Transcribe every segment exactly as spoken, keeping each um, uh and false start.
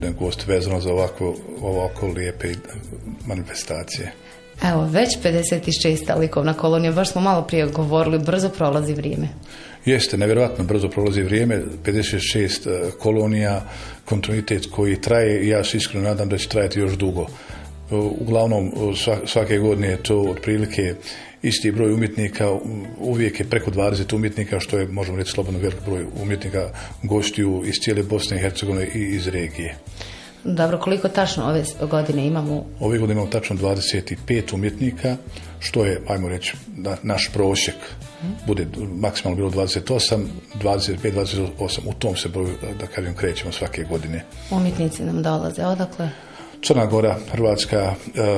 gost vezano za ovako, ovako lijepe manifestacije. Evo, već pedeset šesta likovna kolonija, baš smo malo prije govorili, brzo prolazi vrijeme. Jeste, nevjerojatno brzo prolazi vrijeme, pedeset šest kolonija, kontinuitet koji traje i ja se iskreno nadam da će trajati još dugo. Uglavnom, svake godine je to otprilike isti broj umjetnika, uvijek je preko dvadeset umjetnika, što je, možemo reći, slobodno velik broj umjetnika gostiju iz cijele Bosne i Hercegovine i iz regije. Dobro, koliko tačno ove godine imamo? Ove godine imamo tačno dvadeset pet umjetnika, što je, ajmo reći, naš prosjek. Bude maksimalno bilo dvadeset osam, dvadeset pet, dvadeset osam, u tom se broju, da kažem, krećemo svake godine. Umjetnici nam dolaze, odakle? Crna Gora, Hrvatska,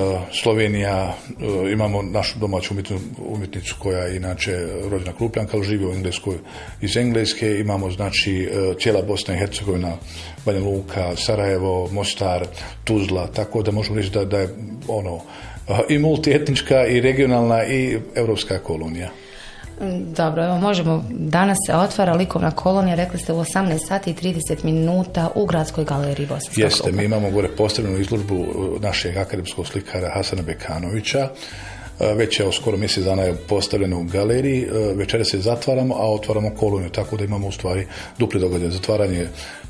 Slovenija, imamo našu domaću umjetnicu koja je inače rođena Krupljanka, ali živi u Engleskoj iz Engleske. Imamo znači cijela Bosna i Hercegovina, Banja Luka, Sarajevo, Mostar, Tuzla, tako da možemo reći da, da je ono i multietnička i regionalna i europska kolonija. Dobro, evo možemo, danas se otvara likovna kolonija, rekli ste u osamnaest sati i trideset minuta u Gradskoj galeriji Bosanska Krupa. Jeste, mi imamo gore postavljenu izložbu našeg akademskog slikara Hasana Bekanovića, već je skoro mjesec dana je postavljeno u galeriji, večera se zatvaramo, a otvaramo koloniju, tako da imamo u stvari dupli događaj, zatvaranje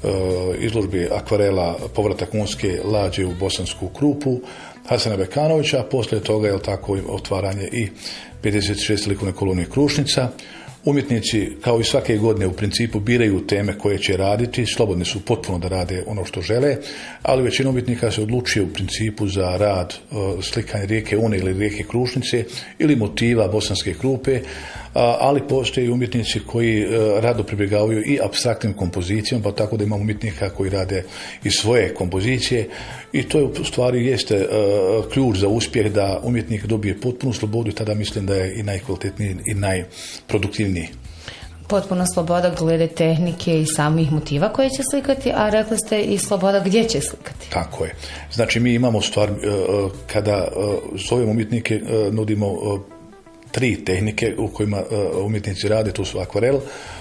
izložbi akvarela Povratak unske lađe u Bosansku Krupu Hasana Bekanovića, a poslije toga je tako otvaranje i pedeset šeste likovne kolonije Krušnica. Umjetnici, kao i svake godine, u principu biraju teme koje će raditi, slobodni su potpuno da rade ono što žele, ali većina umjetnika se odlučuje u principu za rad uh, slikanje rijeke Une ili rijeke Krušnice ili motiva Bosanske Krupe, uh, ali postoje umjetnici koji uh, rado pribjegavaju i apstraktnim kompozicijama, pa tako da imamo umjetnika koji rade i svoje kompozicije i to je u stvari jeste uh, ključ za uspjeh da umjetnik dobije potpunu slobodu i tada mislim da je i najkvalitetniji i najproduktivniji. Potpuno sloboda glede tehnike i samih motiva koje će slikati, a rekli ste i sloboda gdje će slikati. Tako je. Znači mi imamo stvar, kada zovemo umjetnike, nudimo tri tehnike u kojima umjetnici rade, to su akvarel,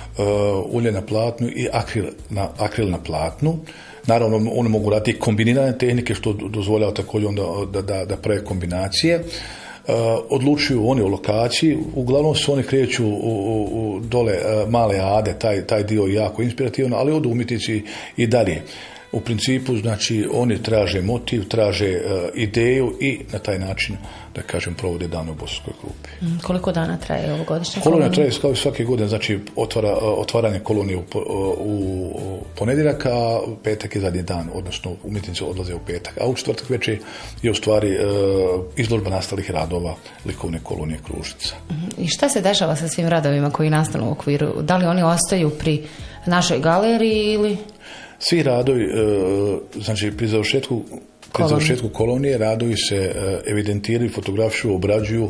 ulje na platnu i akril na, akril na platnu. Naravno, one mogu raditi kombinirane tehnike, što dozvoljava također onda da, da, da prave kombinacije. Uh, odlučuju oni o lokaciji, uglavnom se oni kreću u, u, u dole uh, male ade, taj, taj dio je jako inspirativan, ali odu umjetnici i dalje. U principu, znači, oni traže motiv, traže uh, ideju i na taj način, da kažem, provode dan u Bosanskoj Krupi. Mm, koliko dana traje ovogodišnja kolonija? Kolonija traje kao i svake godine, znači otvara, uh, otvaranje kolonije u, uh, u ponedjeljak, a petak je zadnji dan, odnosno umjetnici odlaze u petak. A u četvrtak večer je u stvari uh, izložba nastalih radova likovne kolonije Krušnica. Mm, I šta se dešava sa svim radovima koji nastanu u okviru? Da li oni ostaju pri našoj galeriji ili... Svi radovi, znači pri završetku, pri završetku kolonije, radovi se evidentiraju, fotografišu, obrađuju,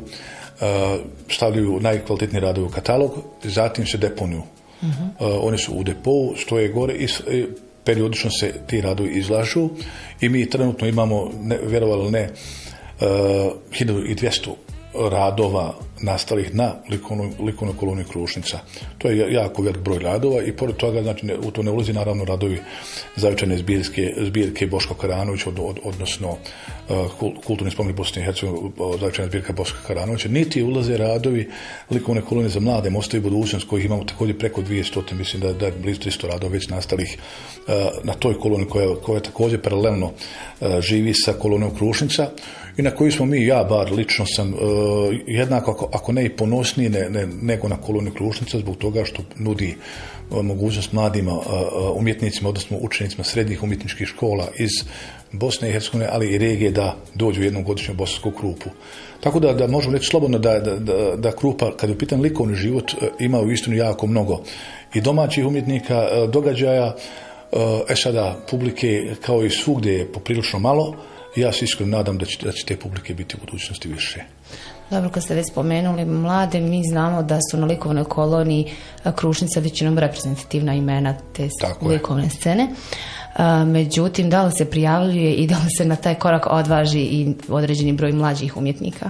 stavljaju najkvalitetniji radovi u katalog, zatim se deponuju. Uh-huh. Oni su u depou, stoje gore i periodično se ti radovi izlažu i mi trenutno imamo, ne, vjerovali ne, hiljadu dvjesto radova nastalih na likovnoj, likovnoj koloniji Krušnica. To je jako velik broj radova i pored toga, znači, u to ne ulazi naravno radovi zavičane zbirke, zbirke Boško Karanović, od, od, odnosno uh, kulturni spomenik Bosne i Hercegovine, zavičana zbirka Boška Karanovića, niti ulaze radovi likovne kolonije za mlade, mostovi budućnost, kojih imamo također preko dvjesto, mislim da, da je blizu tristo radova već nastalih uh, na toj koloniji koja, koja također paralelno uh, živi sa kolonijom Krušnica i na koju smo mi, ja bar lično sam uh, jednako ako, ako ne i ponosniji ne, ne, nego na koloniju Krušnica zbog toga što nudi uh, mogućnost mladima uh, umjetnicima, odnosno učenicima srednjih umjetničkih škola iz Bosne i Hercegovine, ali i regije da dođu u jednom godišnju Bosansku Krupu. Tako da, da možemo reći slobodno da, da, da, da Krupa, kad je u pitanju likovni život, uh, ima u istinu jako mnogo i domaćih umjetnika, uh, događaja, uh, e sada publike kao i svugdje je poprilično malo. Ja se iskreno nadam da će, da će te publike biti u budućnosti više. Dobro, kad ste već spomenuli mlade, mi znamo da su na likovnoj koloniji Krušnica većinom reprezentativna imena te Tako likovne je. scene. A, međutim, da li se prijavljuje i da li se na taj korak odvaži i određeni broj mlađih umjetnika?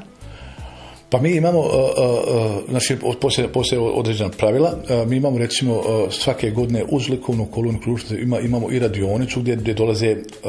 Pa mi imamo, uh, uh, znači, poslije, poslije određena pravila, uh, mi imamo recimo uh, svake godine uz likovnu koloniju Krušnice ima, imamo i radionicu gdje, gdje dolaze uh,